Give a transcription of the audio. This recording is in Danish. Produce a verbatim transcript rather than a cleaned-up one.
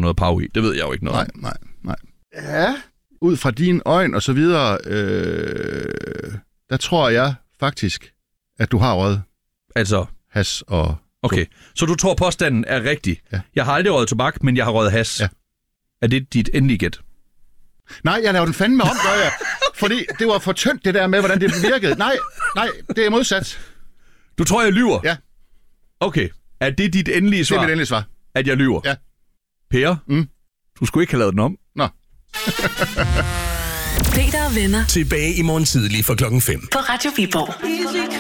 noget pav i. Det ved jeg jo ikke noget Nej, om. nej, nej. Ja, ud fra dine øjne og så videre, øh, der tror jeg faktisk, at du har røget Altså, has og... okay. Så du tror, påstanden er rigtig? Ja. Jeg har aldrig røget tobak, men jeg har røget has. Ja. Er det dit endelige gæt? Nej, jeg laver den fandme om, gør jeg. Fordi det var for tyndt, det der med, hvordan det virkede. Nej, nej, det er modsat. Du tror, jeg lyver? Ja. Okay. Er det dit endelige Det svar? er mit endelige svar. At jeg lyver? Ja. Per? Mm. Du skulle ikke have lavet den om. Nå. Peter og venner. Tilbage i morgen tidlig fra klokken fem. På Radio Viborg.